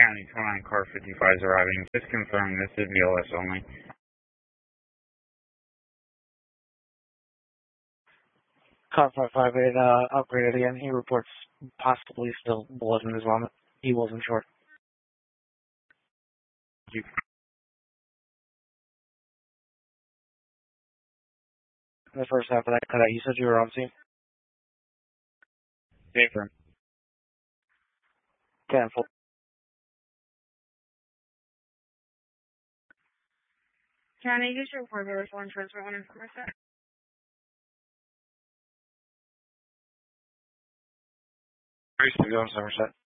County 29 car 55 is arriving. Just confirming this is BLS only. Car 558 upgraded again. He reports possibly still blood in his vomit. He wasn't sure. Thank you. The first half of that cutout, you said you were on scene? Confirm. Cancel. Can I use your report for foreign transfer one information? I'm Somerset.